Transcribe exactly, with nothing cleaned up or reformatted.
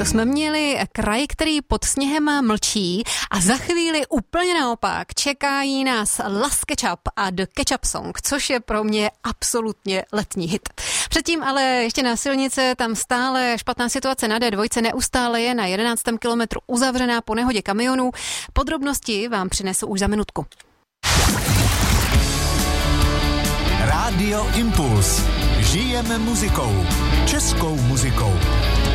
To jsme měli kraj, který pod sněhem mlčí a za chvíli úplně naopak čekají nás Las Ketchup a The Ketchup Song, což je pro mě absolutně letní hit. Předtím ale ještě na silnice, tam stále špatná situace na D dva, neustále je na jedenáctém kilometru uzavřená po nehodě kamionů. Podrobnosti vám přinesu už za minutku. Rádio Impuls. Žijeme muzikou. Českou muzikou.